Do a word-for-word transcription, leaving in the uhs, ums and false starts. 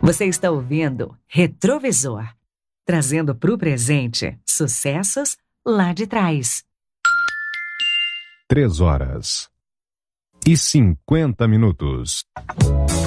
Você está ouvindo Retrovisor, trazendo para o presente sucessos lá de trás. Três horas e cinquenta minutos.